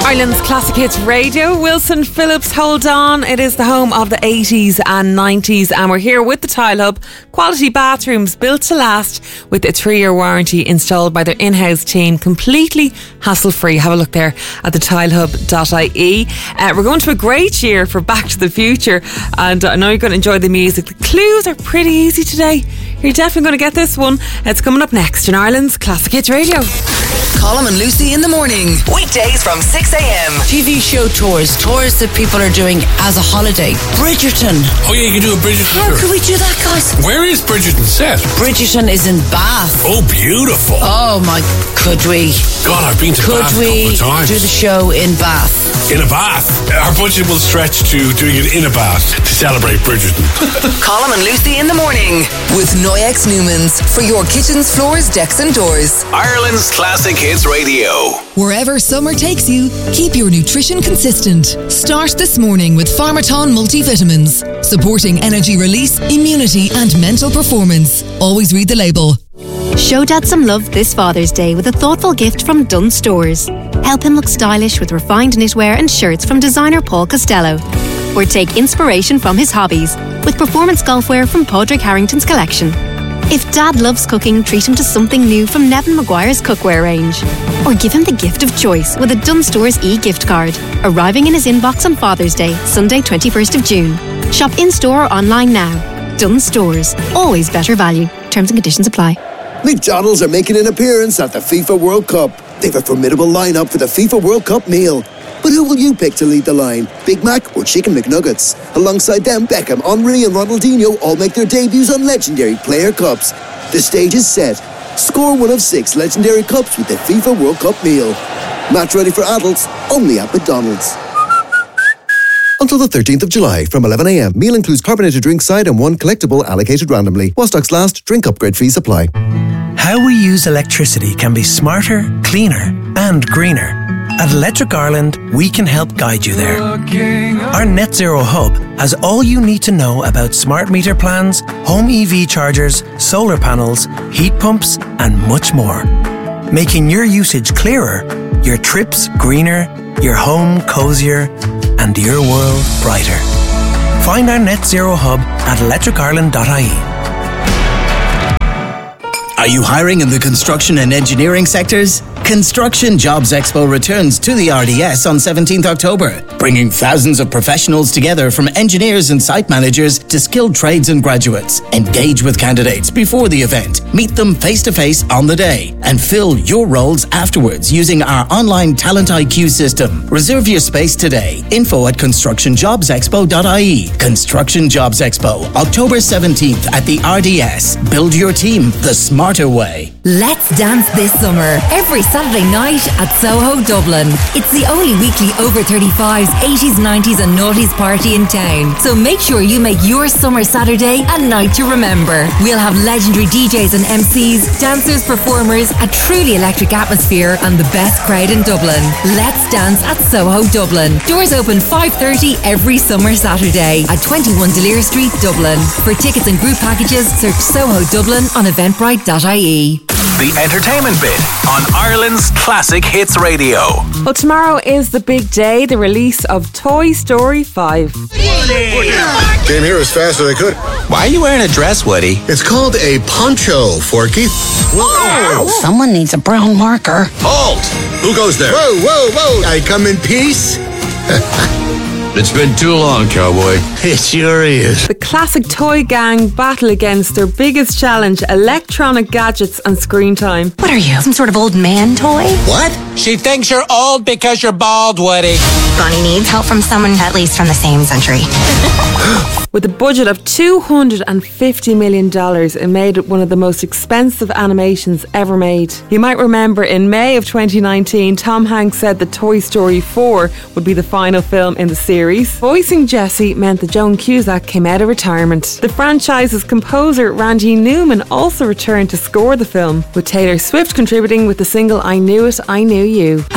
Ireland's Classic Hits Radio. Wilson Phillips, hold on. It is the home of the 80s and 90s, and we're here with the Tile Hub. Quality bathrooms built to last with a 3-year warranty installed by their in-house team, completely hassle-free. Have a look there at the tilehub.ie. We're going to a great year for Back to the Future, and I know you're going to enjoy the music. The clues are pretty easy today. You're definitely going to get this one. It's coming up next in Ireland's Classic Hits Radio. Colm and Lucy in the morning. Weekdays from 6 a.m. TV show tours that people are doing as a holiday. Bridgerton. Oh yeah, you can do a Bridgerton How tour. can we do that, guys? Where is Bridgerton set? Bridgerton is in Bath. Oh, beautiful. Oh my, could we? God, I've been to Bath a couple of times. Do the show in Bath? In a bath. Our budget will stretch to doing it in a bath to celebrate Bridgerton. Colm and Lucy in the morning with Noyex Newmans for your kitchens, floors, decks and doors. Ireland's Classic Hits Radio. Wherever summer takes you, keep your nutrition consistent. Start this morning with Pharmaton multivitamins, supporting energy release, immunity and mental performance. Always read the label. Show Dad some love this Father's Day with a thoughtful gift from Dunnes Stores. Help him look stylish with refined knitwear and shirts from designer Paul Costello. Or take inspiration from his hobbies with performance golfwear from Padraig Harrington's collection. If Dad loves cooking, treat him to something new from Nevin Maguire's cookware range. Or give him the gift of choice with a Dunnes Stores e-gift card, arriving in his inbox on Father's Day, Sunday 21st of June. Shop in-store or online now. Dunnes Stores, always better value. Terms and conditions apply. McDonald's are making an appearance at the FIFA World Cup. They've a formidable lineup for the FIFA World Cup meal. But who will you pick to lead the line? Big Mac or Chicken McNuggets? Alongside them, Beckham, Henry and Ronaldinho all make their debuts on legendary player cups. The stage is set. Score one of 6 legendary cups with the FIFA World Cup meal. Match ready for adults, only at McDonald's. Until the 13th of July from 11 a.m. Meal includes carbonated drink side and 1 collectible allocated randomly. While stocks last, drink upgrade fees apply. How we use electricity can be smarter, cleaner and greener. At Electric Ireland, we can help guide you there. Our Net Zero Hub has all you need to know about smart meter plans, home EV chargers, solar panels, heat pumps and much more. Making your usage clearer, your trips greener, your home cozier and your world brighter. Find our Net Zero Hub at electricireland.ie. Are you hiring in the construction and engineering sectors? Construction Jobs Expo returns to the RDS on 17th October, bringing thousands of professionals together from engineers and site managers to skilled trades and graduates. Engage with candidates before the event, meet them face-to-face on the day, and fill your roles afterwards using our online Talent IQ system. Reserve your space today. Info at constructionjobsexpo.ie. Construction Jobs Expo, October 17th at the RDS. Build your team the smarter way. Let's dance this summer, every Saturday night at Soho, Dublin. It's the only weekly over 35s, 80s, 90s and noughties party in town. So make sure you make your summer Saturday a night to remember. We'll have legendary DJs and MCs, dancers, performers, a truly electric atmosphere and the best crowd in Dublin. Let's dance at Soho, Dublin. Doors open 5:30 every summer Saturday at 21 Delir Street, Dublin. For tickets and group packages, search Soho Dublin on eventbrite.ie. The entertainment bit on Ireland's Classic Hits Radio. Well, tomorrow is the big day, the release of Toy Story 5. Came here as fast as I could. Why are you wearing a dress, Woody? It's called a poncho, Forky. Whoa! Someone needs a brown marker. Halt! Who goes there? Whoa, whoa, whoa! I come in peace. It's been too long, cowboy. It sure is. The classic toy gang battle against their biggest challenge, electronic gadgets and screen time. What are you, some sort of old man toy? What? She thinks you're old because you're bald, Woody. Bonnie needs help from someone at least from the same century. With a budget of $250 million, it made it one of the most expensive animations ever made. You might remember in May of 2019, Tom Hanks said that Toy Story 4 would be the final film in the series. Voicing Jessie meant that Joan Cusack came out of retirement. The franchise's composer, Randy Newman, also returned to score the film, with Taylor Swift contributing with the single I Knew It, I Knew You.